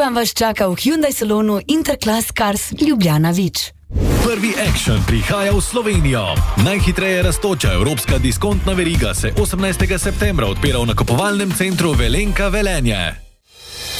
Urban vas čaka v Hyundai salonu Interclass Cars Ljubljana Vič. Prvi Action prihaja v Slovenijo. Najhitreje rastoča evropska diskontna veriga se 18. septembra odpira v nakupovalnem centru Velenka Velenje.